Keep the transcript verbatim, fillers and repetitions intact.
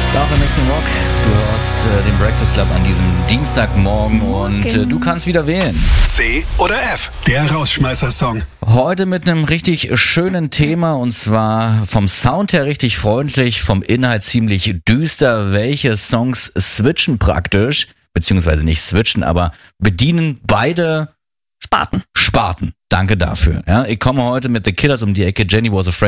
Auch im Mixing Rock. Du hörst äh, den Breakfast Club an diesem Dienstagmorgen und äh, du kannst wieder wählen. C oder F, der Rausschmeißer-Song. Heute mit einem richtig schönen Thema und zwar vom Sound her richtig freundlich, vom Inhalt ziemlich düster. Welche Songs switchen praktisch, beziehungsweise nicht switchen, aber bedienen beide Sparten. Sparten. Danke dafür. Ja, ich komme heute mit The Killers um die Ecke. Jenny Was a Friend.